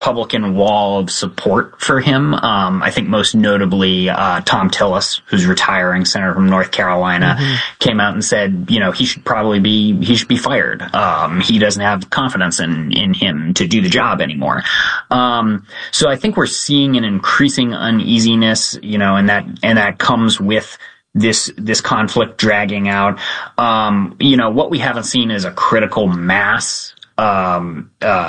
Republican wall of support for him. I think most notably, Tom Tillis, who's retiring senator from North Carolina, came out and said, he should be fired. He doesn't have confidence in him to do the job anymore. So I think we're seeing an increasing uneasiness, and that comes with this conflict dragging out. What we haven't seen is a critical mass of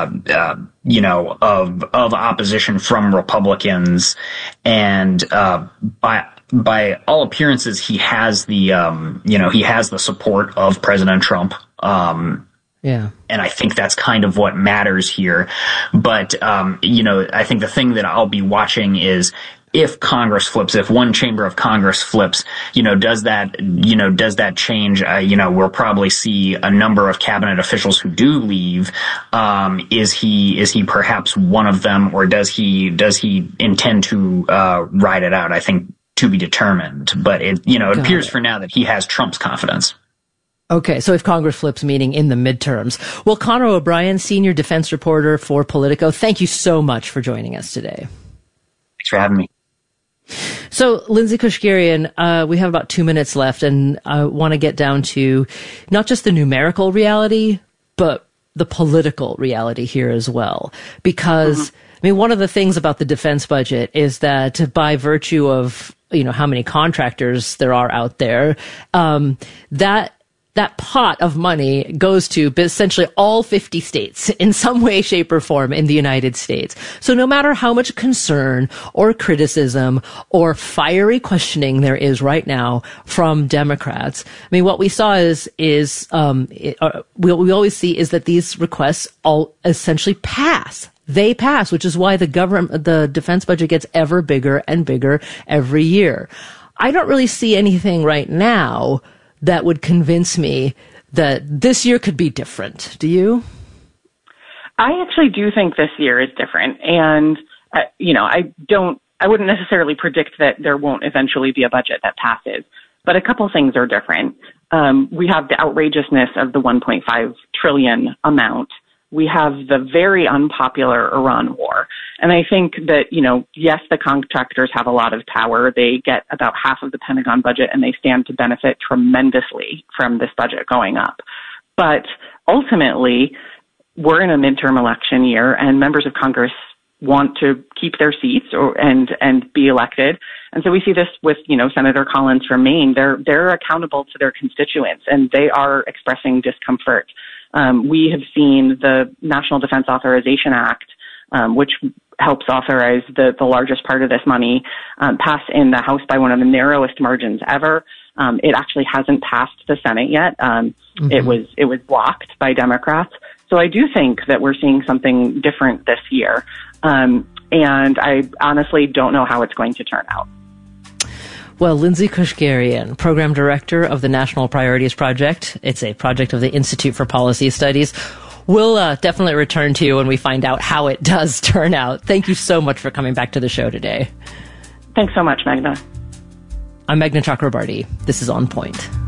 opposition from Republicans, and by all appearances, he has the support of President Trump. And I think that's kind of what matters here. But I think the thing that I'll be watching is, if Congress flips, if one chamber of Congress flips, does that change? We'll probably see a number of cabinet officials who do leave. Is he perhaps one of them, or does he intend to ride it out? I think to be determined, but it appears for now that he has Trump's confidence. Okay, so if Congress flips, meaning in the midterms. Well, Conor O'Brien, senior defense reporter for Politico, thank you so much for joining us today. Thanks for having me. So, Lindsay Kashgarian, we have about 2 minutes left, and I want to get down to not just the numerical reality, but the political reality here as well. Because, one of the things about the defense budget is that by virtue of, how many contractors there are out there, that pot of money goes to essentially all 50 states in some way, shape, or form in the United States. So no matter how much concern or criticism or fiery questioning there is right now from Democrats, what we saw we always see is that these requests all essentially pass. They pass, which is why the defense budget gets ever bigger and bigger every year. I don't really see anything right now that would convince me that this year could be different. Do you? I actually do think this year is different. And, I wouldn't necessarily predict that there won't eventually be a budget that passes. But a couple things are different. We have the outrageousness of the $1.5 trillion amount. We have the very unpopular Iran war. And I think that, yes, the contractors have a lot of power. They get about half of the Pentagon budget, and they stand to benefit tremendously from this budget going up. But ultimately, we're in a midterm election year, and members of Congress want to keep their seats and be elected. And so we see this with, Senator Collins from Maine. They're accountable to their constituents, and they are expressing discomfort. We have seen the National Defense Authorization Act, which helps authorize the largest part of this money, pass in the House by one of the narrowest margins ever. It actually hasn't passed the Senate yet. It was blocked by Democrats. So I do think that we're seeing something different this year. And I honestly don't know how it's going to turn out. Well, Lindsay Kashgarian, Program Director of the National Priorities Project. It's a project of the Institute for Policy Studies. We'll definitely return to you when we find out how it does turn out. Thank you so much for coming back to the show today. Thanks so much, Meghna. I'm Meghna Chakrabarty. This is On Point.